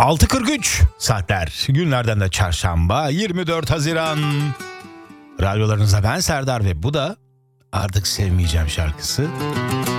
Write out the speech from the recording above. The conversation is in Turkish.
6.43 saatler, günlerden de çarşamba, 24 Haziran. Radyolarınızda ben Serdar ve bu da Artık Sevmeyeceğim şarkısı.